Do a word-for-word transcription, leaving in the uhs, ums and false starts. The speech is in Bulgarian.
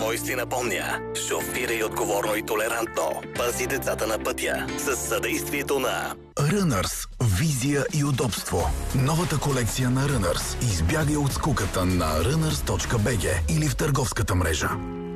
Той си напомня: шофирай отговорно и толерантно. Пази децата на пътя с съдействието на Runners. Визия и удобство. Новата колекция на Runners. Избягай от скуката на runners точка би джи или в търговската мрежа.